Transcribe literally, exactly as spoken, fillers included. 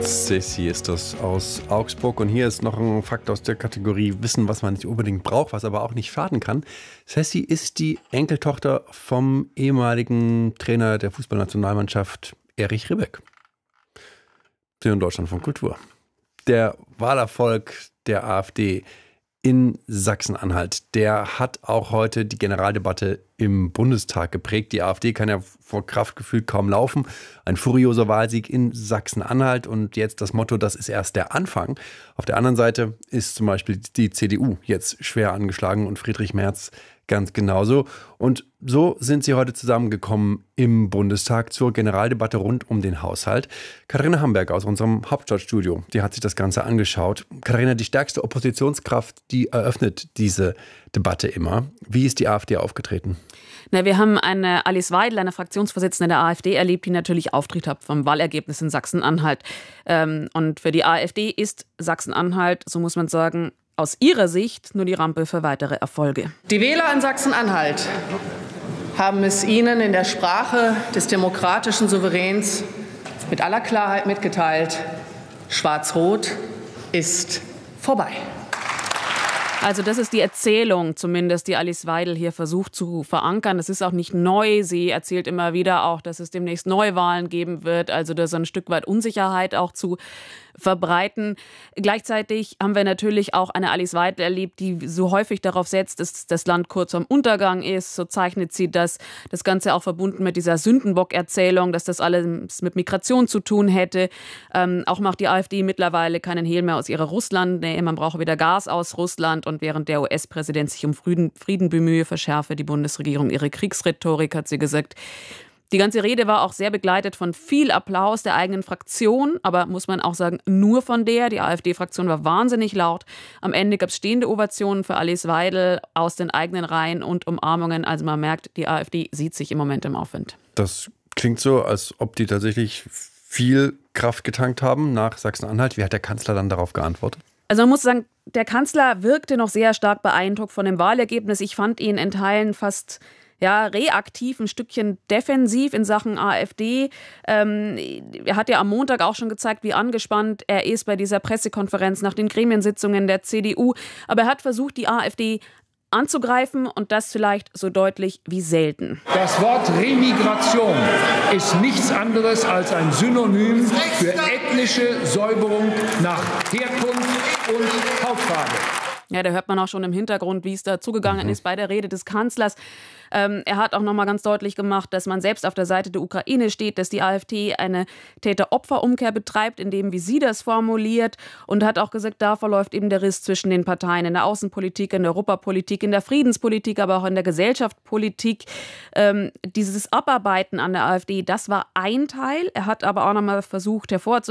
Sissi ist das aus Augsburg. Und hier ist noch ein Fakt aus der Kategorie Wissen, was man nicht unbedingt braucht, was aber auch nicht schaden kann. Sissi ist die Enkeltochter vom ehemaligen Trainer der Fußballnationalmannschaft Erich Ribbeck. Für Deutschland von Kultur. Der Wahlerfolg der AfD in Sachsen-Anhalt, der hat auch heute die Generaldebatte im Bundestag geprägt. Die AfD kann ja vor Kraft gefühlt kaum laufen. Ein furioser Wahlsieg in Sachsen-Anhalt und jetzt das Motto, das ist erst der Anfang. Auf der anderen Seite ist zum Beispiel die C D U jetzt schwer angeschlagen und Friedrich Merz ganz genauso. Und so sind sie heute zusammengekommen im Bundestag zur Generaldebatte rund um den Haushalt. Katharina Hamberg aus unserem Hauptstadtstudio, die hat sich das Ganze angeschaut. Katharina, die stärkste Oppositionskraft, die eröffnet diese Debatte immer. Wie ist die AfD aufgetreten? Na, wir haben eine Alice Weidel, eine Fraktionsvorsitzende der AfD, erlebt, die natürlich Auftritt hat vom Wahlergebnis in Sachsen-Anhalt. Und für die AfD ist Sachsen-Anhalt, so muss man sagen, aus ihrer Sicht nur die Rampe für weitere Erfolge. Die Wähler in Sachsen-Anhalt haben es Ihnen in der Sprache des demokratischen Souveräns mit aller Klarheit mitgeteilt: Schwarz-Rot ist vorbei. Also das ist die Erzählung zumindest, die Alice Weidel hier versucht zu verankern. Das ist auch nicht neu. Sie erzählt immer wieder auch, dass es demnächst Neuwahlen geben wird. Also da so ein Stück weit Unsicherheit auch zu verbreiten. Gleichzeitig haben wir natürlich auch eine Alice Weidel erlebt, die so häufig darauf setzt, dass das Land kurz vorm Untergang ist. So zeichnet sie das. Das Ganze auch verbunden mit dieser Sündenbock-Erzählung, dass das alles mit Migration zu tun hätte. Ähm, auch macht die AfD mittlerweile keinen Hehl mehr aus ihrer Russland. Nee, man brauche wieder Gas aus Russland. Und während der U S-Präsident sich um Frieden, Frieden bemühe, verschärfe die Bundesregierung ihre Kriegsrhetorik, hat sie gesagt. Die ganze Rede war auch sehr begleitet von viel Applaus der eigenen Fraktion, aber muss man auch sagen, nur von der. Die AfD-Fraktion war wahnsinnig laut. Am Ende gab es stehende Ovationen für Alice Weidel aus den eigenen Reihen und Umarmungen. Also man merkt, die AfD sieht sich im Moment im Aufwind. Das klingt so, als ob die tatsächlich viel Kraft getankt haben nach Sachsen-Anhalt. Wie hat der Kanzler dann darauf geantwortet? Also man muss sagen, der Kanzler wirkte noch sehr stark beeindruckt von dem Wahlergebnis. Ich fand ihn in Teilen fast ja, reaktiv, ein Stückchen defensiv in Sachen AfD. Ähm, er hat ja am Montag auch schon gezeigt, wie angespannt er ist bei dieser Pressekonferenz nach den Gremiensitzungen der C D U. Aber er hat versucht, die AfD anzugreifen und das vielleicht so deutlich wie selten. Das Wort Remigration ist nichts anderes als ein Synonym für ethnische Säuberung nach Herkunft und Hautfarbe. Ja, da hört man auch schon im Hintergrund, wie es da zugegangen ist bei der Rede des Kanzlers. Ähm, er hat auch noch mal ganz deutlich gemacht, dass man selbst auf der Seite der Ukraine steht, dass die AfD eine Täter-Opfer-Umkehr betreibt, in dem, wie sie das formuliert. Und hat auch gesagt, da verläuft eben der Riss zwischen den Parteien in der Außenpolitik, in der Europapolitik, in der Friedenspolitik, aber auch in der Gesellschaftspolitik. Ähm, dieses Abarbeiten an der AfD, das war ein Teil. Er hat aber auch noch mal versucht hervorzuheben,